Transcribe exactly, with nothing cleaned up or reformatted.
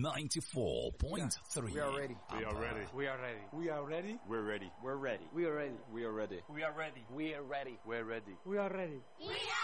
ninety-four point three. We are ready. We are ready. We are ready. We are ready. We're ready. We're ready. We are ready. We are ready. We are ready. We are ready. We're ready. We are ready. We are